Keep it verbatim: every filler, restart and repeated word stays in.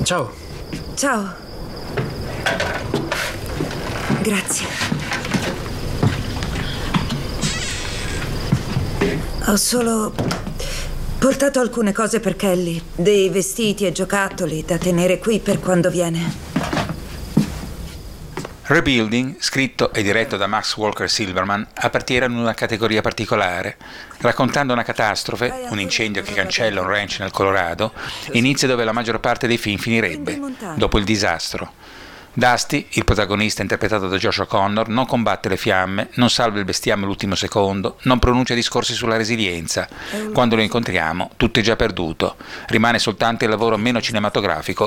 Ciao. Ciao. Grazie. Ho solo portato alcune cose per Kelly, dei vestiti e giocattoli da tenere qui per quando viene. Rebuilding, scritto e diretto da Max Walker Silverman, appartiene ad una categoria particolare. Raccontando una catastrofe, un incendio che cancella un ranch nel Colorado, inizia dove la maggior parte dei film finirebbe, dopo il disastro. Dusty, il protagonista interpretato da Josh O'Connor, non combatte le fiamme, non salva il bestiame all'ultimo secondo, non pronuncia discorsi sulla resilienza. Quando lo incontriamo, tutto è già perduto. Rimane soltanto il lavoro meno cinematografico